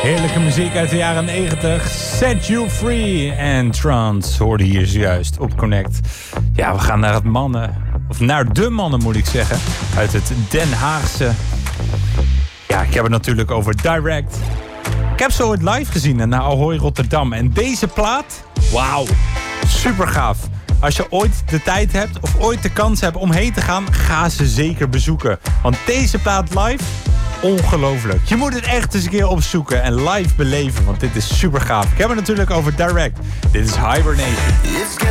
Heerlijke muziek uit de jaren 90. Set You Free en Trance hoorde hier zojuist op Connect. Ja, we gaan naar het mannen, of naar de mannen moet ik zeggen, uit het Den Haagse. Ja, ik heb het natuurlijk over Direct. Ik heb ze ooit live gezien naar Ahoy Rotterdam. En deze plaat, wauw, super gaaf. Als je ooit de tijd hebt of ooit de kans hebt om heen te gaan, ga ze zeker bezoeken. Want deze plaat live, ongelooflijk. Je moet het echt eens een keer opzoeken en live beleven, want dit is super gaaf. Ik heb het natuurlijk over Direct. Dit is Hibernation.